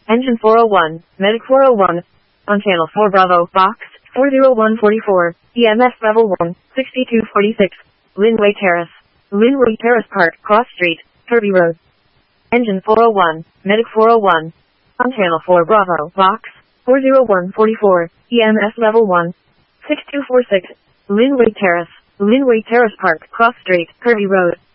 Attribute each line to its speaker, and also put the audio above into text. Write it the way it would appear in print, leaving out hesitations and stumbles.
Speaker 1: Engine 401, Medic 401. On channel 4 Bravo, box 40144, EMS level 1, 6246. Linway Terrace. Linway Terrace Park, Cross Street, Kirby Road. Engine 401, Medic 401. On channel 4 Bravo, box 40144, EMS level 1, 6246. Linway Terrace. Linway Terrace Park, Cross Street, Kirby Road.